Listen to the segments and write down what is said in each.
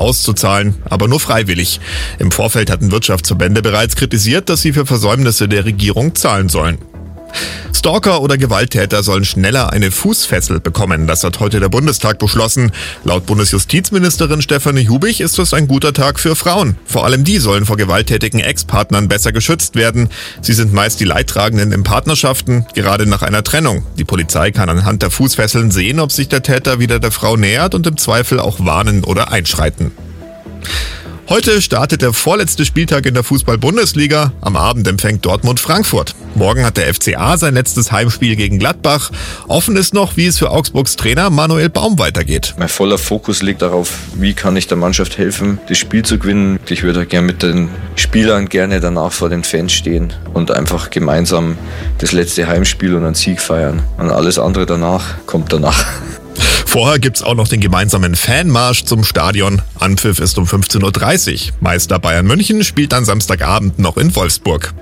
auszuzahlen, aber nur freiwillig. Im Vorfeld hatten Wirtschaftsverbände bereits kritisiert, dass sie für Versäumnisse der Regierung zahlen sollen. Stalker oder Gewalttäter sollen schneller eine Fußfessel bekommen. Das hat heute der Bundestag beschlossen. Laut Bundesjustizministerin Stefanie Hubich ist das ein guter Tag für Frauen. Vor allem die sollen vor gewalttätigen Ex-Partnern besser geschützt werden. Sie sind meist die Leidtragenden in Partnerschaften, gerade nach einer Trennung. Die Polizei kann anhand der Fußfesseln sehen, ob sich der Täter wieder der Frau nähert und im Zweifel auch warnen oder einschreiten. Heute startet der vorletzte Spieltag in der Fußball-Bundesliga. Am Abend empfängt Dortmund Frankfurt. Morgen hat der FCA sein letztes Heimspiel gegen Gladbach. Offen ist noch, wie es für Augsburgs Trainer Manuel Baum weitergeht. Mein voller Fokus liegt darauf, wie kann ich der Mannschaft helfen, das Spiel zu gewinnen. Ich würde gerne mit den Spielern gerne danach vor den Fans stehen und einfach gemeinsam das letzte Heimspiel und einen Sieg feiern. Und alles andere danach kommt danach. Vorher gibt's auch noch den gemeinsamen Fanmarsch zum Stadion. Anpfiff ist um 15:30 Uhr. Meister Bayern München spielt dann Samstagabend noch in Wolfsburg.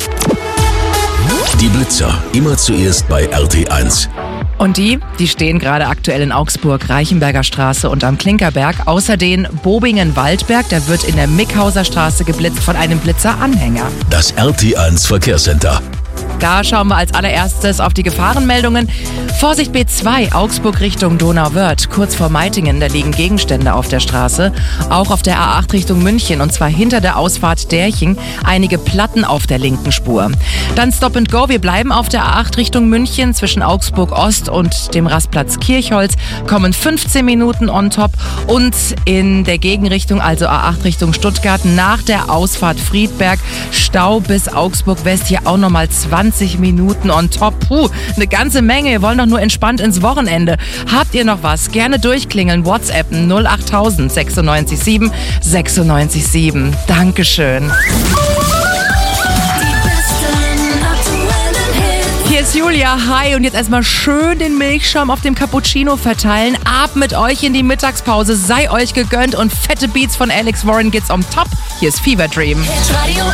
Die Blitzer, immer zuerst bei RT1. Und die stehen gerade aktuell in Augsburg, Reichenberger Straße und am Klinkerberg. Außerdem Bobingen-Waldberg, da wird in der Mickhauser Straße geblitzt von einem Blitzeranhänger. Das RT1 Verkehrscenter. Da schauen wir als allererstes auf die Gefahrenmeldungen. Vorsicht B2, Augsburg Richtung Donauwörth. Kurz vor Meitingen, da liegen Gegenstände auf der Straße. Auch auf der A8 Richtung München und zwar hinter der Ausfahrt Derching. Einige Platten auf der linken Spur. Dann Stop and Go, wir bleiben auf der A8 Richtung München. Zwischen Augsburg Ost und dem Rastplatz Kirchholz kommen 15 Minuten on top. Und in der Gegenrichtung, also A8 Richtung Stuttgart, nach der Ausfahrt Friedberg, Stau bis Augsburg West, hier auch nochmal 20 Minuten on top. Eine ganze Menge. Wir wollen doch nur entspannt ins Wochenende. Habt ihr noch was? Gerne durchklingeln. WhatsAppen 08000 96 7 96 7. Dankeschön. Hier ist Julia, hi, und jetzt erstmal schön den Milchschaum auf dem Cappuccino verteilen. Ab mit euch in die Mittagspause, sei euch gegönnt und fette Beats von Alex Warren geht's on top. Hier ist Fever Dream.